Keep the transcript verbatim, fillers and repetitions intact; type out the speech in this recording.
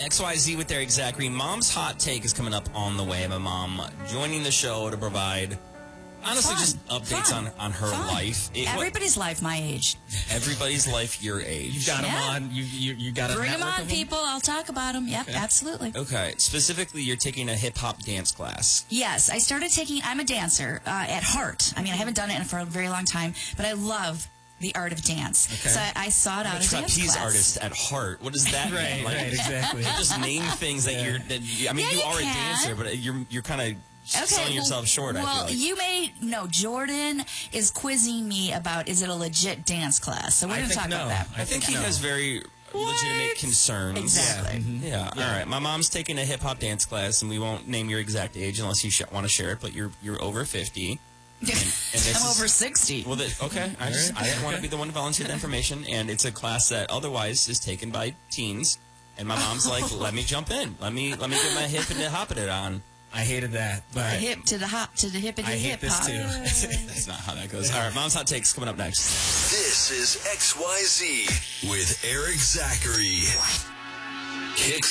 X Y Z with Eric Zachary. Mom's Hot Take is coming up on the way. My mom joining the show to provide, honestly, Fun. just updates Fun. on, on her Fun. life. It, Everybody's what, life my age. Everybody's life your age. You've got Yeah. them on. You, you, you got a Bring them network on, of them? people. I'll talk about them. Yep, Okay. absolutely. Okay. Specifically, you're taking a hip-hop dance class. Yes, I started taking, I'm a dancer uh, at heart. I mean, I haven't done it for a very long time, but I love the art of dance. Okay. So I, I sought out I'm a a dance trapeze class. artist at heart. What does that Right, mean? Like, right, exactly. just name things that Yeah. you're. That you, I mean, Yeah, you you are can. a dancer, but you're you're kind of Okay, selling yourself well, short. Well, I feel like. you may know Jordan is quizzing me about is it a legit dance class? So we're I going to think talk no. about that. I think he no. has very legitimate concerns. Exactly. Yeah. All right. My mom's taking a hip hop dance class, and we won't name your exact age unless you sh- want to share it. But you're you're over fifty. And, and this I'm is- over sixty. Well, the, okay. I just I didn't want to be the one to volunteer the information, and it's a class that otherwise is taken by teens. And my mom's like, "Let me jump in. Let me let me get my hip and hopping it on." I hated that, but The hip to the hop to the hippity I hate hip this hop. too. That's not how that goes. All right. Mom's Hot Takes coming up next. This is X Y Z with Eric Zachary. Kicks